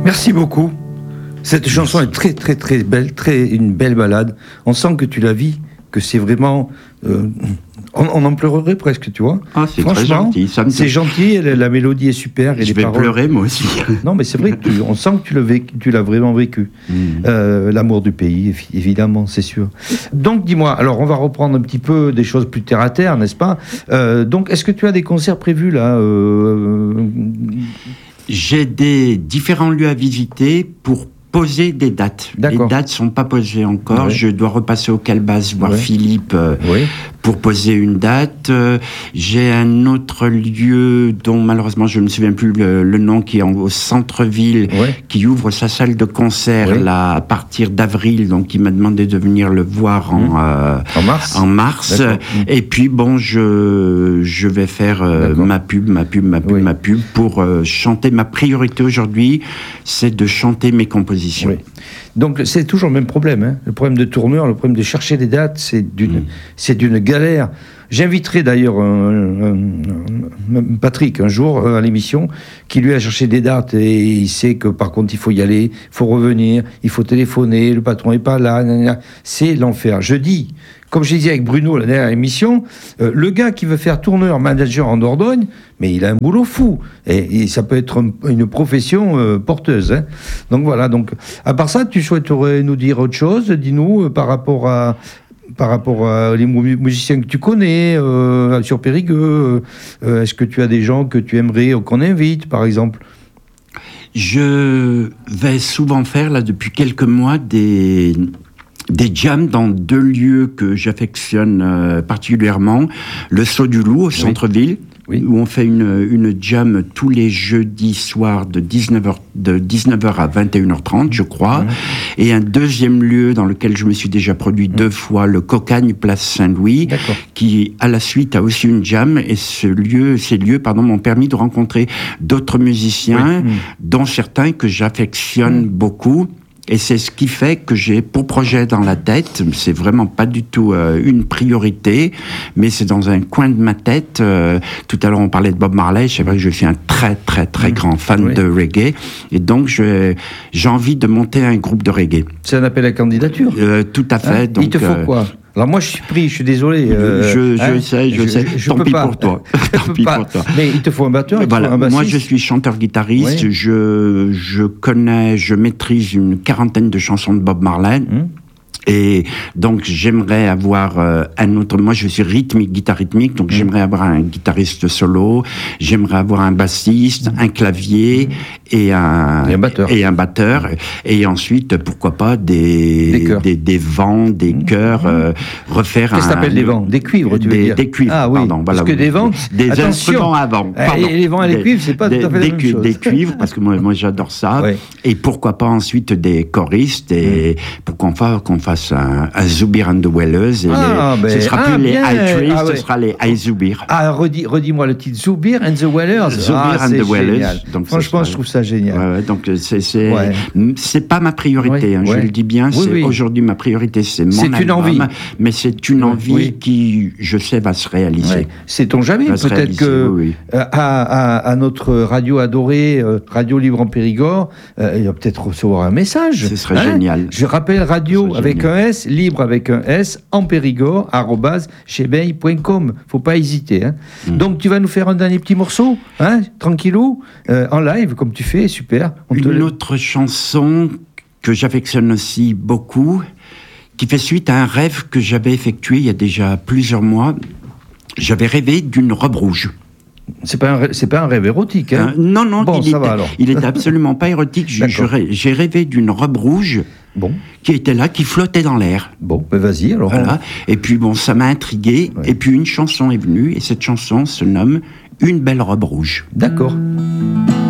Merci beaucoup. Cette chanson est très très très belle, une belle balade. On sent que tu la vis, que c'est vraiment... on en pleurerait presque, tu vois. Ah, c'est très gentil. C'est gentil, la mélodie est super. Et je vais pleurer moi aussi. Non, mais c'est vrai, on sent que tu l'as vraiment vécu. L'amour du pays, évidemment, c'est sûr. Donc, dis-moi, alors on va reprendre un petit peu des choses plus terre à terre, n'est-ce pas ? Donc, est-ce que tu as des concerts prévus là J'ai des différents lieux à visiter pour poser des dates. D'accord. Les dates sont pas posées encore. Oui. Je dois repasser au Calbas voir Philippe Oui. pour poser une date. J'ai un autre lieu dont malheureusement je ne me souviens plus le nom, qui est au centre-ville, qui ouvre sa salle de concert là, à partir d'avril. Donc il m'a demandé de venir le voir en mars. Et puis bon, je vais faire ma pub pour chanter. Ma priorité aujourd'hui, c'est de chanter mes compositions. Oui. Donc c'est toujours le même problème, hein. Le problème de tourneur, le problème de chercher les dates, c'est d'une galère. J'inviterai d'ailleurs Patrick un jour à l'émission, qui lui a cherché des dates et il sait que par contre il faut y aller, il faut revenir, il faut téléphoner, le patron n'est pas là, c'est l'enfer. Je dis, comme je disais avec Bruno la dernière émission, le gars qui veut faire tourneur manager en Dordogne, mais il a un boulot fou. Et ça peut être une profession porteuse. Hein. Donc voilà. Donc, à part ça, tu souhaiterais nous dire autre chose ? Dis-nous par rapport à les musiciens que tu connais sur Périgueux. Est-ce que tu as des gens que tu aimerais qu'on invite, par exemple ? Je vais souvent faire, là, depuis quelques mois, des jams dans deux lieux que j'affectionne particulièrement. Le Saut du Loup, au centre-ville, où on fait une jam tous les jeudis soirs de 19h à 21h30, je crois. Et un deuxième lieu dans lequel je me suis déjà produit 2 fois, le Cocagne, place Saint-Louis, qui, à la suite, a aussi une jam. Et ces lieux, m'ont permis de rencontrer d'autres musiciens, dont certains que j'affectionne beaucoup. Et c'est ce qui fait que j'ai pour projet dans la tête, c'est vraiment pas du tout une priorité, mais c'est dans un coin de ma tête. Tout à l'heure on parlait de Bob Marley, c'est vrai que je suis un très très très grand fan de reggae, et donc j'ai envie de monter un groupe de reggae. C'est un appel à candidature. Tout à fait. Donc, il te faut quoi ? Alors moi je suis pris, je suis désolé. Je sais. Tant pis pour toi. Mais il te faut un batteur, voilà. Un bassiste. Moi je suis chanteur-guitariste, je maîtrise une 40aine de chansons de Bob Marley. Et donc j'aimerais avoir un autre. Moi je suis guitare rythmique, donc j'aimerais avoir un guitariste solo, j'aimerais avoir un bassiste, un clavier et un batteur. Et ensuite pourquoi pas des vents, des chœurs, refaire. Qu'est-ce que t'appelles des vents ? Des cuivres, tu veux dire ? Des cuivres. Ah oui. Pardon, parce que des vents, des instruments à vent. Et les vents et les cuivres, c'est pas tout à fait la même chose. Des cuivres, parce que moi j'adore ça. Et pourquoi pas ensuite des choristes, et pour qu'on fasse un Zoubir and the Wellers, et ce sera plus les High Trees, ce sera les High Zoubir. Redis-moi le titre, Zoubir and the Wellers. Zoubir and the Wellers. Donc franchement, je trouve ça génial. Donc c'est pas ma priorité, je le dis bien. Aujourd'hui, ma priorité, c'est mon album. C'est une envie, mais c'est une envie qui, je sais, va se réaliser. Sait-on jamais ? Peut-être que à notre radio adorée, Radio Libre en Périgord, il va peut-être recevoir un message. Ce serait génial. Je rappelle, radio avec un S, libre avec un S, en Périgord, @chebeil.com. Faut pas hésiter. Hein. Donc tu vas nous faire un dernier petit morceau, tranquillou, en live, comme tu fais, super. Une autre chanson que j'affectionne aussi beaucoup, qui fait suite à un rêve que j'avais effectué il y a déjà plusieurs mois. J'avais rêvé d'une robe rouge. C'est pas un rêve érotique, hein ? Non, bon, il était absolument pas érotique. J'ai rêvé d'une robe rouge qui était là, qui flottait dans l'air. Bon, ben vas-y, alors. Voilà. Et puis ça m'a intrigué. Et puis une chanson est venue, et cette chanson se nomme « Une belle robe rouge ». D'accord.